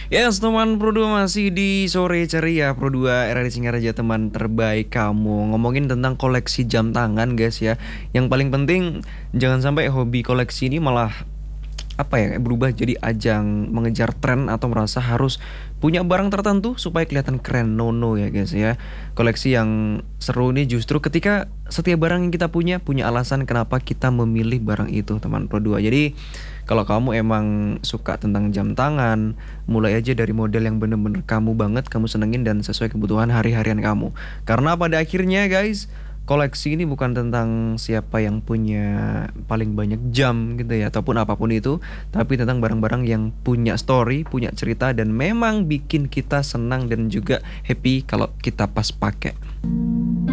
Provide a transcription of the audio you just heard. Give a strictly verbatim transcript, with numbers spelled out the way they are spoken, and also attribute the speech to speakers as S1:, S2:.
S1: Yes, teman Pro dua masih di sore ceria Pro dua era di Singaraja, teman terbaik kamu. Ngomongin tentang koleksi jam tangan, guys ya. Yang paling penting jangan sampai hobi koleksi ini malah apa ya berubah jadi ajang mengejar tren atau merasa harus punya barang tertentu supaya kelihatan keren. No no ya guys ya. Koleksi yang seru ini justru ketika setiap barang yang kita punya punya alasan kenapa kita memilih barang itu, teman Pro dua. Jadi kalau kamu emang suka tentang jam tangan, mulai aja dari model yang bener-bener kamu banget, kamu senengin dan sesuai kebutuhan hari-harian kamu. Karena pada akhirnya guys, koleksi ini bukan tentang siapa yang punya paling banyak jam gitu ya, ataupun apapun itu, tapi tentang barang-barang yang punya story, punya cerita, dan memang bikin kita senang dan juga happy kalau kita pas pakai.